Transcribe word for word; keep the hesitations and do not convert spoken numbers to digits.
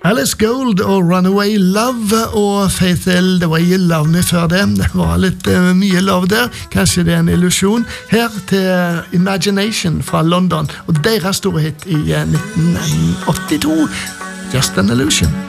Alice Gold og Runaway Love og Faith Hill, The Way You Love Me før det. Det var litt uh, mye love der, kanskje det er en illusion. Her til Imagination fra London, og deres store hit i uh, nitten åttito, Just an Illusion.